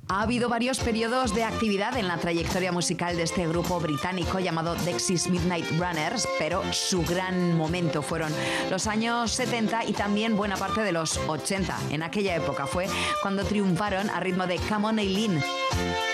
Ha habido varios periodos de actividad en la trayectoria musical de este grupo británico llamado Dexys Midnight Runners, pero su gran momento fueron los años 70 y también buena parte de los 80. En aquella época fue cuando triunfaron a ritmo de Come On Eileen.